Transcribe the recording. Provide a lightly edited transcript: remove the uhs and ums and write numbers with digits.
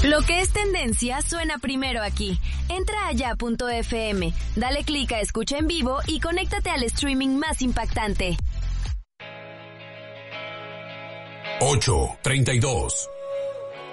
Lo que es tendencia suena primero aquí. Entra a ya.fm, dale clic a escucha en vivo y conéctate al streaming más impactante. 8:32.